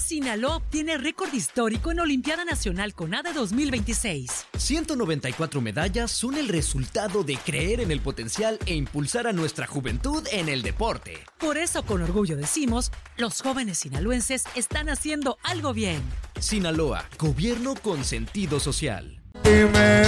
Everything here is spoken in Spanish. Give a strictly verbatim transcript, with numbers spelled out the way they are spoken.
Sinaloa obtiene récord histórico en Olimpiada Nacional CONADE dos mil veintiséis. ciento noventa y cuatro medallas son el resultado de creer en el potencial e impulsar a nuestra juventud en el deporte. Por eso, con orgullo decimos, los jóvenes sinaloenses están haciendo algo bien. Sinaloa, gobierno con sentido social. Dime.